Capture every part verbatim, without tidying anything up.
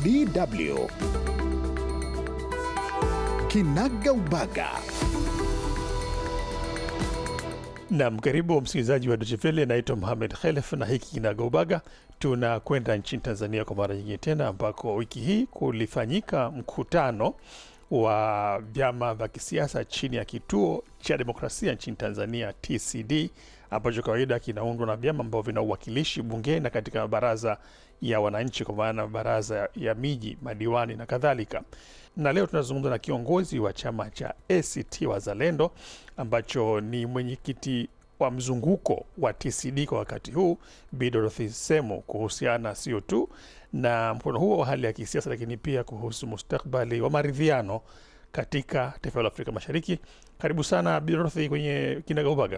D W Kinaga Ubaga. Naam, karibu msikilizaji wa Deutsche Welle, naitwa Mohamed Khelef na hiki Kinaga Ubaga. Tunakwenda nchini Tanzania kwa mara nyingine tena, ambako wiki hii kulifanyika mkutano wa vyama vya kisiasa chini ya Kituo cha Demokrasia nchini Tanzania T C D, ambacho kawaida kinaundwa na vyama ambavyo vina uwakilishi bungeni na katika baraza ya wananchi, kwa maana baraza ya miji, madiwani na kadhalika. Na leo tunazungumza na kiongozi wa chama cha A C T Wazalendo, ambacho ni mwenyekiti wa mzunguko wa T C D kwa wakati huu, Bi Dorothy Semu, kuhusiana sio tu na mkono huo wa hali ya kisiasa, lakini pia kuhusu mustakabali wa maridhiano katika taifa la Afrika Mashariki. Karibu sana Bi Dorothy kwenye Kinaga Ubaga.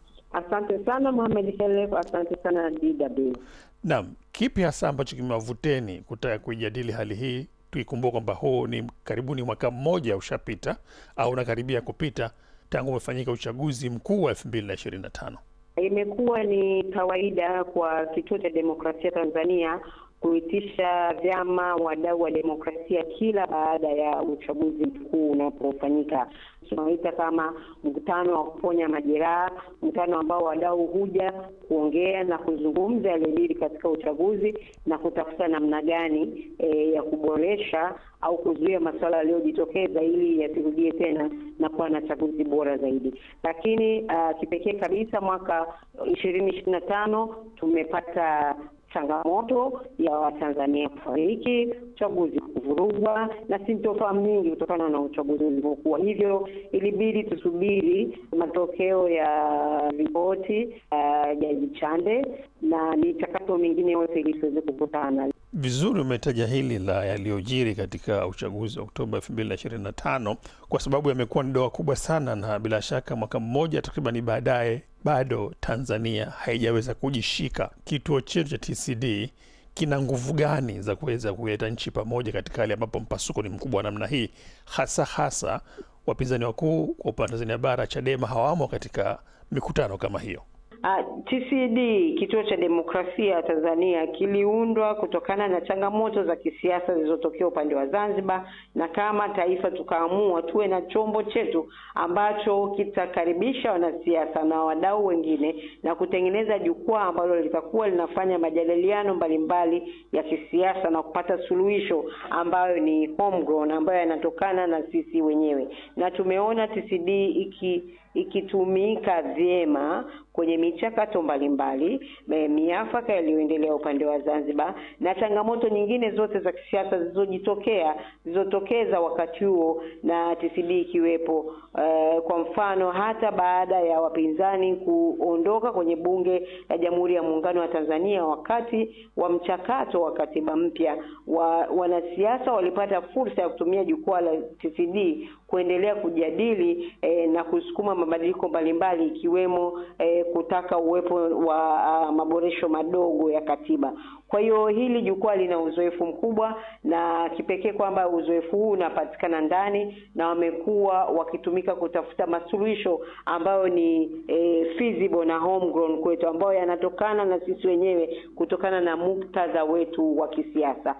Asante sana Mohamed Khelef, asante sana D W. Naam, kipi hasa ambacho kimewavuteni kutaka kujadili hali hii, tukikumbuka kwamba huu ni karibuni mwaka mmoja ushapita au unakaribia kupita tangu umefanyika uchaguzi mkuu wa elfu mbili na ishirini na tano? Imekuwa ni kawaida kwa Kituo cha Demokrasia Tanzania kuitisha vyama wadau wa demokrasia kila baada ya uchaguzi mkuu unapofanyika. Tunaita kama mkutano wa kuponya majeraha, mkutano ambao wadau huja kuongea na kuzungumza yaliyojiri katika uchaguzi na kutafuta namna gani e, ya kuboresha au kuzuia masuala yaliyojitokeza ili yasirudie tena na kuwa na chaguzi bora zaidi. Lakini uh, kipekee kabisa mwaka ishirini ishirini na tano tumepata changamoto ya Watanzania kufariki, uchaguzi kuvurugwa na sintofahamu nyingi kutokana na uchaguzi ulivyokuwa. Hivyo ilibidi tusubiri matokeo ya ripoti ya uh, Jaji Chande na michakato mingine yote ili tuweze kukutana. Vizuri umetaja hili la yaliyojiri katika uchaguzi wa Oktoba elfu mbili na ishirini na tano, kwa sababu yamekuwa ni doa kubwa sana, na bila shaka mwaka mmoja takriban baadaye bado Tanzania haijaweza kujishika. Kituo chetu cha T C D kina nguvu gani za kuweza kuleta nchi pamoja katika hali ambapo mpasuko ni mkubwa namna hii, hasa hasa wapinzani wakuu kwa upande wa Tanzania bara, Chadema, hawamo katika mikutano kama hiyo? Uh, T C D, Kituo cha Demokrasia Tanzania, kiliundwa kutokana na changamoto za kisiasa zilizotokea upande wa Zanzibar, na kama taifa tukaamua tuwe na chombo chetu ambacho kitakaribisha wanasiasa na wadau wengine na kutengeneza jukwaa ambalo litakuwa linafanya majadiliano mbalimbali ya kisiasa na kupata suluhisho ambayo ni homegrown, ambayo yanatokana na sisi wenyewe. Na tumeona T C D iki ikitumika vyema kwenye michakato mbalimbali, miafaka yaliyoendelea upande wa Zanzibar na changamoto nyingine zote za kisiasa zilizojitokea zilizotokeza wakati huo, na T C D ikiwepo. Uh, kwa mfano hata baada ya wapinzani kuondoka kwenye bunge la Jamhuri ya Muungano wa Tanzania wakati wa mchakato wa katiba mpya, wa, wanasiasa walipata fursa ya kutumia jukwaa la T C D kuendelea kujadili eh, na kusukuma mabadiliko mbalimbali, ikiwemo eh, kutaka uwepo wa uh, maboresho madogo ya katiba. Kwa hiyo hili jukwaa lina uzoefu mkubwa, na kipekee kwamba uzoefu huu unapatikana ndani na wamekuwa wakitumika kutafuta masuluhisho ambayo ni e, feasible na homegrown kwetu, ambayo yanatokana na sisi wenyewe kutokana na muktadha wetu wa kisiasa.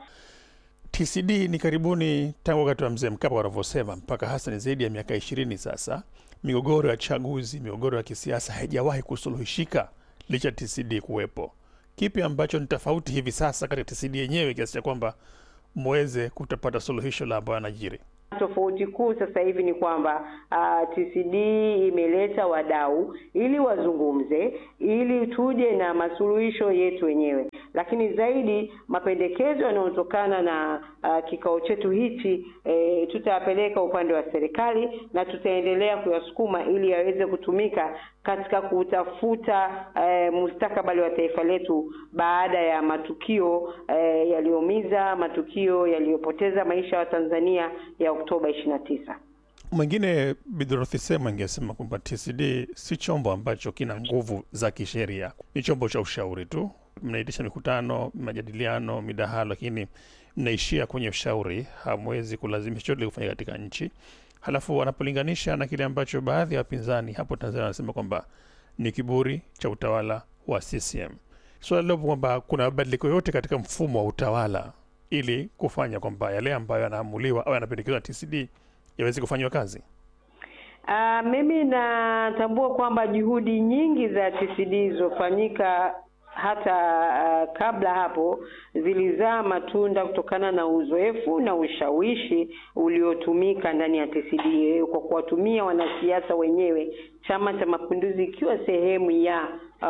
T C D ni karibuni tangu wakati wa Mzee Mkapa wanavyosema, mpaka hasa ni zaidi ya miaka ishirini sasa. Migogoro ya chaguzi, migogoro ya kisiasa haijawahi kusuluhishika licha T C D kuwepo. Kipi ambacho ni tofauti hivi sasa katika T C D yenyewe kiasi cha kwamba muweze kutapata suluhisho la ambayo yanajiri? Tofauti kuu sasa hivi ni kwamba uh, T C D imeleta wadau ili wazungumze, ili tuje na masuluhisho yetu wenyewe. Lakini zaidi mapendekezo yanayotokana na uh, kikao chetu hichi e, tutayapeleka upande wa serikali na tutaendelea kuyasukuma ili yaweze kutumika katika kutafuta e, mustakabali wa taifa letu baada ya matukio e, yaliyomiza, matukio yaliyopoteza maisha ya Tanzania ya Oktoba ishirini na tisa. Mwingine Bi Dorothy Semu angesema kwamba T C D si chombo ambacho kina nguvu za kisheria, ni chombo cha ushauri tu. Mnaitisha mikutano, majadiliano, midahalo, lakini mnaishia kwenye ushauri, hamwezi kulazimisha chochote kufanya katika nchi. Halafu wanapolinganisha na kile ambacho baadhi ya wapinzani hapo Tanzania wanasema kwamba ni kiburi cha utawala wa C C M. Swali leo kwamba kuna mabadiliko yote katika mfumo wa utawala ili kufanya kwamba yale ambayo yanaamuliwa au yanapendekezwa na T C D yaweze kufanywa kazi? Uh, mimi natambua kwamba juhudi nyingi za T C D zilizofanyika hata uh, kabla hapo zilizaa matunda kutokana na uzoefu na ushawishi uliotumika ndani ya T C D kwa kuwatumia wanasiasa wenyewe, Chama cha Mapinduzi ikiwa sehemu ya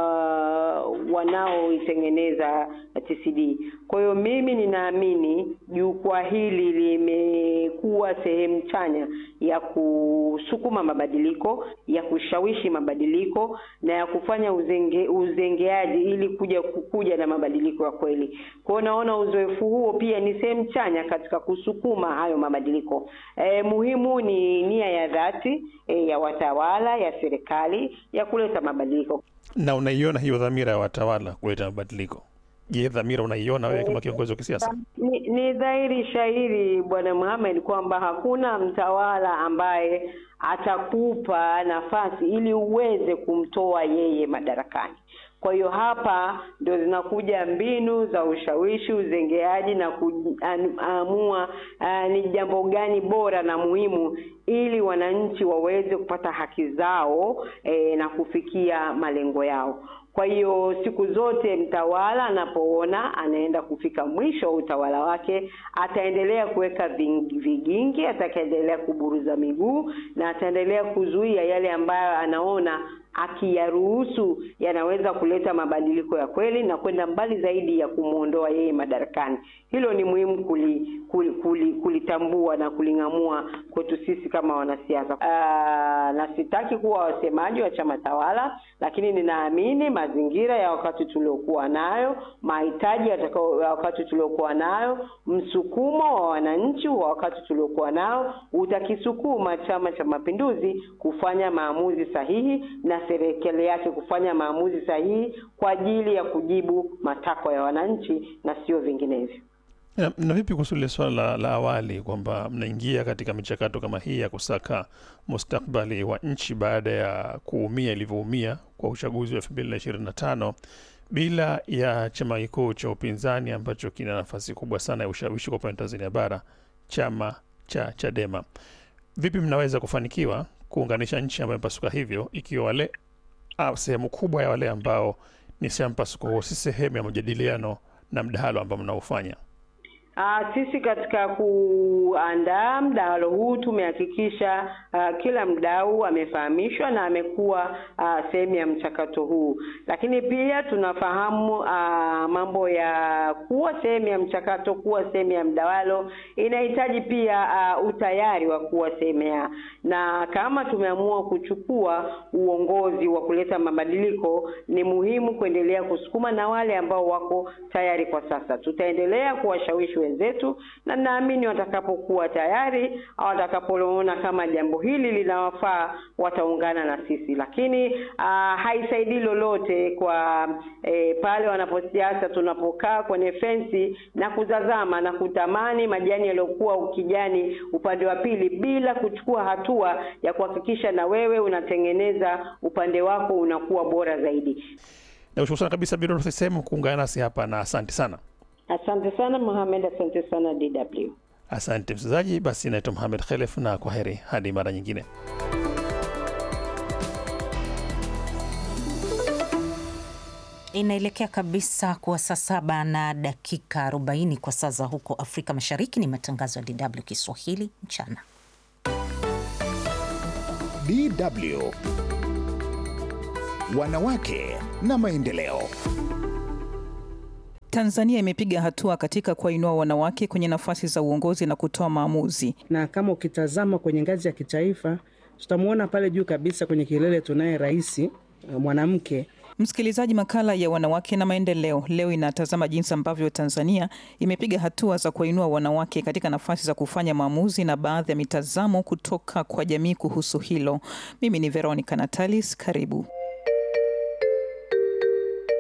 uh, wanaoitengeneza T C D. Kwa hiyo mimi ninaamini jukwaa hili limekuwa sehemu chanya ya kusukuma mabadiliko, ya kushawishi mabadiliko na ya kufanya uzenge, uzengeaji ili kuja kukuja na mabadiliko ya kweli. Kwa hiyo naona uzoefu huo pia ni sehemu chanya katika kusukuma hayo mabadiliko. E, muhimu ni nia ya dhati e, ya watawala, ya serikali ya kuleta mabadiliko. Na unaiona hiyo dhamira ya watawala kuleta mabadiliko? Je, dhamira unaiona wewe kama kiongozi wa kisiasa? Ni, ni dhahiri shahiri Bwana Mohamed kwamba hakuna mtawala ambaye atakupa nafasi ili uweze kumtoa yeye madarakani. Kwa hiyo hapa ndio zinakuja mbinu za ushawishi, uzengeaji na kuamua uh, ni jambo gani bora na muhimu ili wananchi waweze kupata haki zao eh, na kufikia malengo yao. Kwa hiyo siku zote mtawala anapoona anaenda kufika mwisho wa utawala wake, ataendelea kuweka vigingi, ataendelea kuburuza miguu na ataendelea kuzuia yale ambayo anaona akiyaruhusu yanaweza kuleta mabadiliko ya kweli na kwenda mbali zaidi ya kumuondoa yeye madarakani. Hilo ni muhimu kuli, kuli, kuli, kulitambua na kulingamua kwetu sisi kama wanasiasa. Uh, na sitaki kuwa wasemaji wa chama tawala, lakini ninaamini mazingira ya wakati tuliokuwa nayo, mahitaji ya wakati tuliokuwa nayo, msukumo wa wananchi wa wakati tuliokuwa nao utakisukuma Chama cha Mapinduzi kufanya maamuzi sahihi na serikali yake kufanya maamuzi sahihi kwa ajili ya kujibu matakwa ya wananchi na sio vinginevyo. Na, na vipi kuhusu ile swala la, la awali kwamba mnaingia katika michakato kama hii ya kusaka mustakbali wa nchi baada ya kuumia ilivyoumia kwa uchaguzi wa elfu mbili na ishirini na tano bila ya chama kikuu cha upinzani ambacho kina nafasi kubwa sana ya ushawishi kwa upande wa Tanzania bara, chama cha Chadema? Vipi mnaweza kufanikiwa kuunganisha nchi ambayo mpasuka hivyo ikiwa wale au sehemu kubwa ya wale ambao ni sehemu mpasuko huo si sehemu ya mjadiliano na mdahalo ambao mnaofanya? Uh, sisi katika kuandaa mdahalo huu tumehakikisha uh, kila mdau amefahamishwa na amekuwa uh, sehemu ya mchakato huu. Lakini pia tunafahamu uh, mambo ya kuwa sehemu ya mchakato, kuwa sehemu ya mdahalo inahitaji pia uh, utayari wa kuwa sehemu ya. Na kama tumeamua kuchukua uongozi wa kuleta mabadiliko, ni muhimu kuendelea kusukuma na wale ambao wako tayari kwa sasa. Tutaendelea kuwashawishi wenzetu na naamini watakapokuwa tayari au watakapoona kama jambo hili linawafaa wataungana na sisi. Lakini uh, haisaidii lolote kwa eh, pale wanaposiasa tunapokaa kwenye fensi na kutazama na kutamani majani yaliyokuwa ukijani upande wa pili bila kuchukua hatua ya kuhakikisha na wewe unatengeneza upande wako unakuwa bora zaidi. Na ushukuru sana kabisa Bi Dorothy Semu kuungana nasi hapa na asante sana. Asante sana Mohamed, asante sana D W. Asante msikilizaji, basi naitwa Mohamed Khelef na kwaheri hadi mara nyingine. Inaelekea kabisa kwa saa saba na dakika arobaini kwa saa za huko Afrika Mashariki. Ni matangazo ya D W Kiswahili mchana. D W Wanawake na maendeleo. Tanzania imepiga hatua katika kuwainua wanawake kwenye nafasi za uongozi na kutoa maamuzi. Na kama ukitazama kwenye ngazi ya kitaifa, tutamuona pale juu kabisa kwenye kilele tunaye rais mwanamke. Msikilizaji, makala ya wanawake na maendeleo leo inatazama jinsi ambavyo Tanzania imepiga hatua za kuwainua wanawake katika nafasi za kufanya maamuzi na baadhi ya mitazamo kutoka kwa jamii kuhusu hilo. Mimi ni Veronica Natalis, karibu.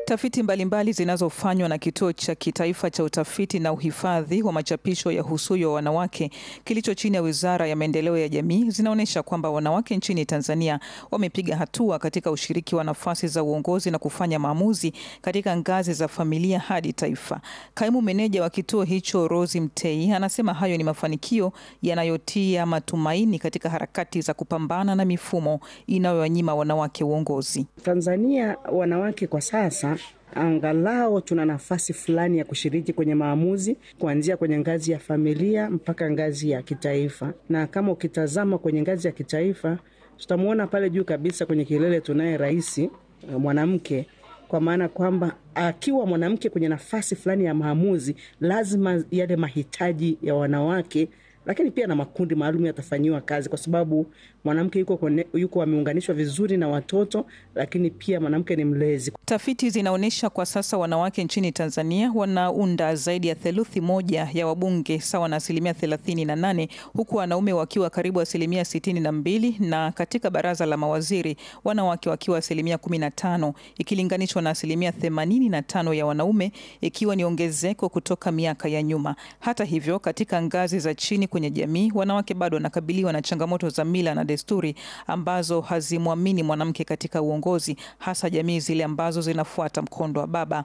Tafiti mbalimbali zinazofanywa na Kituo cha Kitaifa cha Utafiti na Uhifadhi wa Machapisho ya Husuyo wa Wanawake kilicho chini ya Wizara ya Maendeleo ya Jamii zinaonyesha kwamba wanawake nchini Tanzania wamepiga hatua katika ushiriki wa nafasi za uongozi na kufanya maamuzi katika ngazi za familia hadi taifa. Kaimu meneja wa kituo hicho Rose Mtei anasema hayo ni mafanikio yanayotia matumaini katika harakati za kupambana na mifumo inayowanyima wanawake uongozi. Tanzania wanawake kwa sasa angalau tuna nafasi fulani ya kushiriki kwenye maamuzi kuanzia kwenye ngazi ya familia mpaka ngazi ya kitaifa. Na kama ukitazama kwenye ngazi ya kitaifa, tutamuona pale juu kabisa kwenye kilele tunaye rais mwanamke, kwa maana kwamba akiwa mwanamke kwenye nafasi fulani ya maamuzi, lazima yale mahitaji ya wanawake lakini pia na makundi maalum yatafanyiwa kazi, kwa sababu mwanamke yuko yuko ameunganishwa vizuri na watoto, lakini pia mwanamke ni mlezi. Tafiti zinaonyesha kwa sasa wanawake nchini Tanzania wanaunda zaidi ya theluthi moja ya wabunge sawa na asilimia thelathini na nane, huku wanaume wakiwa karibu asilimia sitini na mbili, na katika baraza la mawaziri wanawake wakiwa asilimia kumi na tano ikilinganishwa na asilimia themanini na tano ya wanaume, ikiwa ni ongezeko kutoka miaka ya nyuma. Hata hivyo, katika ngazi za chini kwenye jamii, wanawake bado wanakabiliwa na changamoto za mila na desturi ambazo hazimwamini mwanamke katika uongozi, hasa jamii zile ambazo zinafuata mkondo wa baba.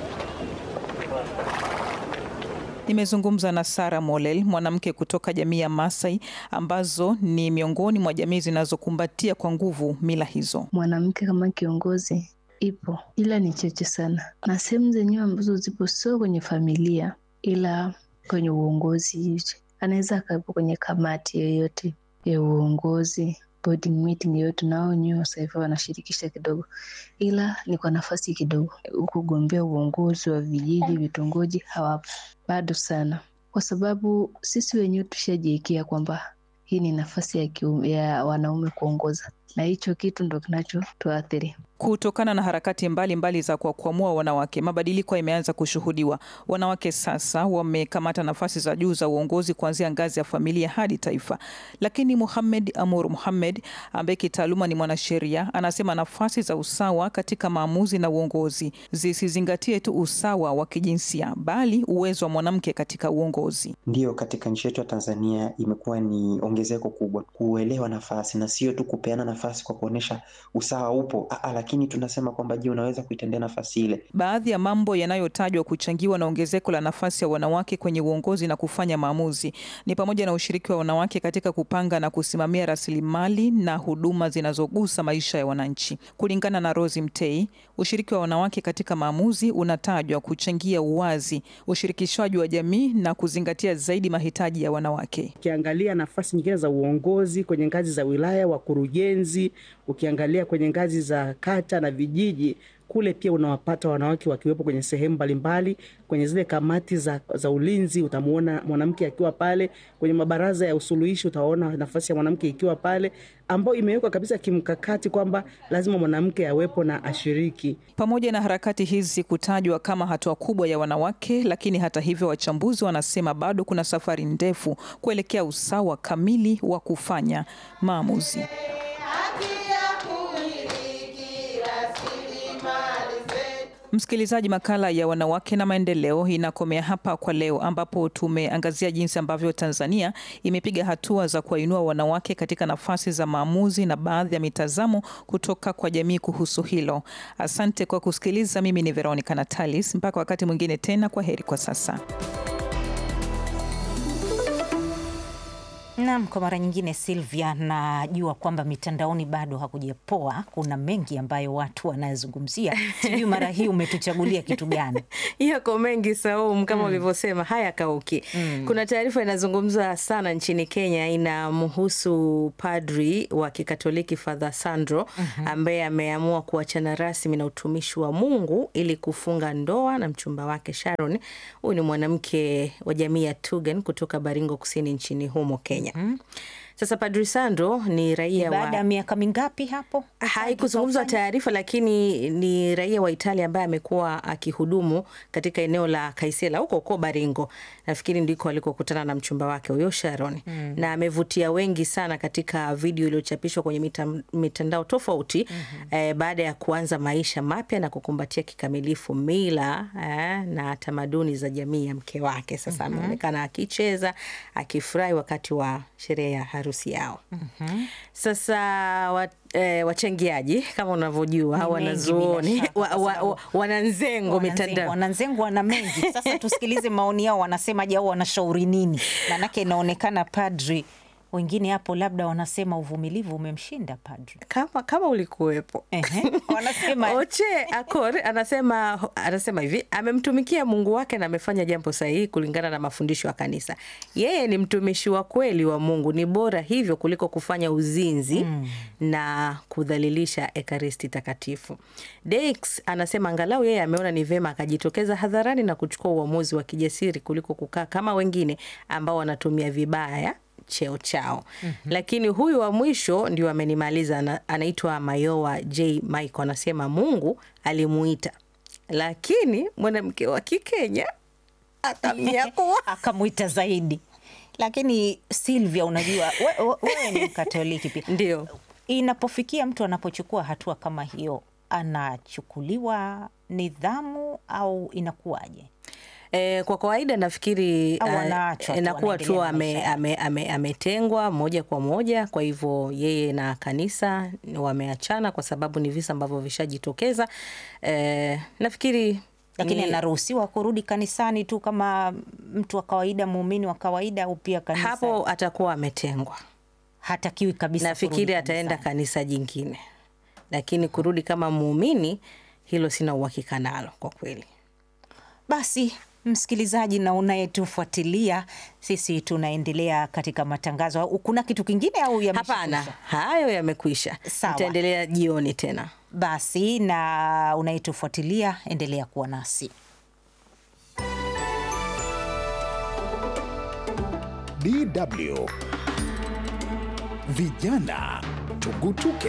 Nimezungumza na Sara Molel, mwanamke kutoka jamii ya Maasai ambazo ni miongoni mwa jamii zinazokumbatia kwa nguvu mila hizo. Mwanamke kama kiongozi ipo, ila ni chache sana, na sehemu zenyewe ambazo zipo sio kwenye familia ila kwenye uongozi hivi. Anaweza akawepo kwenye kamati yoyote ya uongozi, board meeting yoyote, nao nyo sasa hivi wanashirikisha kidogo, ila ni kwa nafasi kidogo. Kugombea uongozi wa vijiji, vitongoji hawapo bado sana, kwa sababu sisi wenyewe tushajiwekea kwamba hii ni nafasi ya, kiume, ya wanaume kuongoza, na hicho kitu ndo kinachotuathiri. Kutokana na harakati mbalimbali mbali za kuwakwamua wanawake, mabadiliko yameanza kushuhudiwa. Wanawake sasa wamekamata nafasi za juu za uongozi kuanzia ngazi ya familia hadi taifa. Lakini Mohamed Amur Mohamed, ambaye kitaaluma ni mwanasheria, anasema nafasi za usawa katika maamuzi na uongozi zisizingatie tu usawa wa kijinsia, bali uwezo wa mwanamke katika uongozi. Ndio, katika nchi yetu ya Tanzania imekuwa ni ongezeko kubwa kuelewa nafasi, na sio tu kupeana nafasi kwa kuonesha usawa upo, Aa, lakini tunasema kwamba je, unaweza kuitendea nafasi ile. Baadhi ya mambo yanayotajwa kuchangiwa na ongezeko la nafasi ya wanawake kwenye uongozi na kufanya maamuzi ni pamoja na ushiriki wa wanawake katika kupanga na kusimamia rasilimali na huduma zinazogusa maisha ya wananchi. Kulingana na Rose Mtei, ushiriki wa wanawake katika maamuzi unatajwa kuchangia uwazi, ushirikishwaji wa jamii na kuzingatia zaidi mahitaji ya wanawake. Ukiangalia nafasi nyingine za uongozi kwenye ngazi za wilaya, wakurugenzi, ukiangalia kwenye ngazi za kata na vijiji, kule pia unawapata wanawake wakiwepo kwenye sehemu mbalimbali. Kwenye zile kamati za, za ulinzi utamuona mwanamke akiwa pale. Kwenye mabaraza ya usuluhishi utaona nafasi ya mwanamke ikiwa pale, ambao imewekwa kabisa kimkakati kwamba lazima mwanamke awepo na ashiriki. Pamoja na harakati hizi kutajwa kama hatua kubwa ya wanawake, lakini hata hivyo wachambuzi wanasema bado kuna safari ndefu kuelekea usawa kamili wa kufanya maamuzi. Msikilizaji, makala ya wanawake na maendeleo inakomea hapa kwa leo, ambapo tumeangazia jinsi ambavyo Tanzania imepiga hatua za kuwainua wanawake katika nafasi za maamuzi na baadhi ya mitazamo kutoka kwa jamii kuhusu hilo. Asante kwa kusikiliza. Mimi ni Veronica Natalis. Mpaka wakati mwingine tena, kwa heri kwa sasa. Naam, kwa mara nyingine Silvia, najua kwamba mitandaoni bado hakujapoa. Kuna mengi ambayo watu wanazungumzia. Sijui mara hii umetuchagulia kitu gani? Yako mengi Saum, kama mm. ulivyosema, haya kauki. Mm. Kuna taarifa inazungumza sana nchini Kenya, inamhusu padri wa Kikatoliki Father Sandro mm-hmm. ambaye ameamua kuachana rasmi na utumishi wa Mungu ili kufunga ndoa na mchumba wake Sharon. Huyu ni mwanamke wa jamii ya Tugen kutoka Baringo Kusini nchini humo Kenya. Mm-hmm. Sasa Padri Sandro ni raia wa... Baada ya miaka mingapi hapo? Haikuzungumzwa taarifa, lakini ni raia wa Italia ambaye amekuwa akihudumu katika eneo la Kaisela huko huko Baringo. Nafikiri ndiko alikokutana na mchumba wake huyo Sharon. Mm. Na amevutia wengi sana katika video iliyochapishwa kwenye mita, mitandao tofauti. Mm-hmm. eh, baada ya kuanza maisha mapya na kukumbatia kikamilifu mila eh, na tamaduni za jamii ya mke wake. Sasa mm-hmm. ameonekana akicheza, akifurahi wakati wa sherehe ya harusi yao. Mm-hmm. Sasa wa, eh, wachangiaji kama unavyojua wanazuoni wa, wa, wa, wananzengo mitandao wananzengo wana mengi. Sasa tusikilize maoni yao, wanasema je au wanashauri nini? Maanake inaonekana padri wengine hapo labda wanasema uvumilivu umemshinda padri. Kama kama ulikuwepo. Ehe. Wanasema Oche Akor anasema anasema hivi, amemtumikia Mungu wake na amefanya jambo sahihi kulingana na mafundisho ya kanisa. Yeye ni mtumishi wa kweli wa Mungu, ni bora hivyo kuliko kufanya uzinzi mm. na kudhalilisha Ekaristi takatifu. Dex anasema angalau yeye ameona ni vema akajitokeza hadharani na kuchukua uamuzi wa kijasiri kuliko kukaa kama wengine ambao wanatumia vibaya cheo chao. Mm-hmm. Lakini huyu wa mwisho ndio amenimaliza, anaitwa Mayowa J Michael, anasema Mungu alimuita lakini mwanamke wa Kikenya akamnyakua akamuita zaidi. Lakini Sylvia, unajua wewe we, ni Mkatoliki pia. Ndio. Inapofikia mtu anapochukua hatua kama hiyo, anachukuliwa nidhamu au inakuwaje? E, kwa kawaida nafikiri uh, inakuwa tu ametengwa ame, ame, ame moja kwa moja. Kwa hivyo yeye na kanisa wameachana kwa sababu ni visa ambavyo vishajitokeza. E, nafikiri lakini anaruhusiwa kurudi kanisani tu kama mtu wa kawaida, muumini wa kawaida, au pia kanisa? Hapo atakuwa ametengwa. Hatakiwi kabisa. Nafikiri ataenda kanisa jingine. Lakini kurudi kama muumini, hilo sina uhakika nalo kwa kweli. Basi msikilizaji na unayetufuatilia, sisi tunaendelea katika matangazo. Kuna kitu kingine au yamekwisha? Hapana, hayo yamekwisha. Tutaendelea jioni tena. Basi na unayetufuatilia, endelea kuwa nasi. D W Vijana Tugutuke.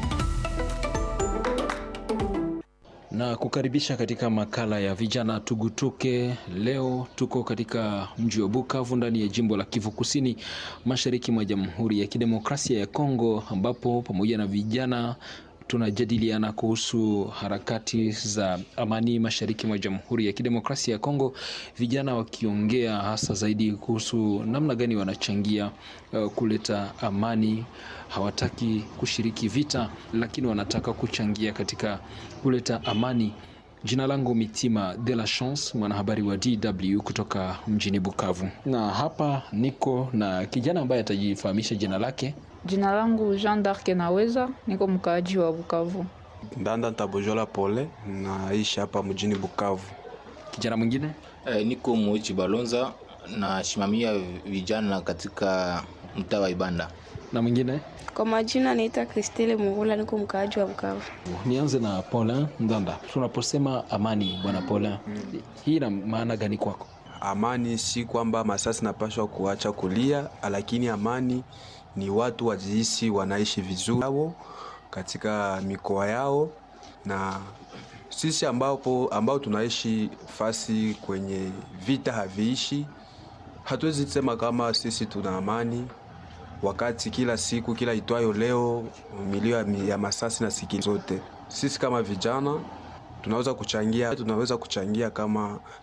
Na kukaribisha katika makala ya Vijana Tugutuke. Leo tuko katika mji wa Bukavu ndani ya jimbo la Kivu Kusini, mashariki mwa Jamhuri ya Kidemokrasia ya Kongo, ambapo pamoja na vijana tunajadiliana kuhusu harakati za amani mashariki mwa Jamhuri ya Kidemokrasia ya Kongo, vijana wakiongea hasa zaidi kuhusu namna gani wanachangia uh, kuleta amani. Hawataki kushiriki vita, lakini wanataka kuchangia katika kuleta amani. Jina langu Mitima de la Chance, mwanahabari wa D W kutoka mjini Bukavu. Na hapa niko na kijana ambaye atajifahamisha jina lake. Jina langu Jean d'Arc Naweza, niko mkaaji wa Bukavu. Ndanda Tabojola Pole, naishi hapa mjini Bukavu. Kijana mwingine? E, niko Moichi Balonza, na shimamia vijana katika mtaa wa Ibanda. Na mwingine? Kwa majina naitwa Kristele Muhula, niko mkaaji wa Bukavu. Nianze na Paulin Ndanda. Tunaposema amani, bwana Paulin, hmm. hii ina maana gani kwako? Amani si kwamba masasi napaswa kuacha kulia, lakini amani ni watu wajihisi wanaishi vizuri yao katika mikoa yao, na sisi ambao ambao tunaishi fasi kwenye vita haviishi, hatuwezi kusema kama sisi tuna amani wakati kila siku kila itwayo leo milio ya masasi na sikini zote. Sisi kama vijana tunaweza kuchangia tunaweza kuchangia kama